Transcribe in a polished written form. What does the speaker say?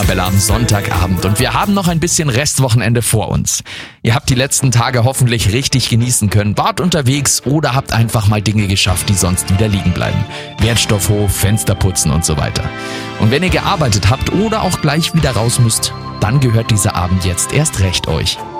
Arabella am Sonntagabend und wir haben noch ein bisschen Restwochenende vor uns. Ihr habt die letzten Tage hoffentlich richtig genießen können, wart unterwegs oder habt einfach mal Dinge geschafft, die sonst wieder liegen bleiben. Wertstoffhof, Fenster putzen und so weiter. Und wenn ihr gearbeitet habt oder auch gleich wieder raus müsst, dann gehört dieser Abend jetzt erst recht euch.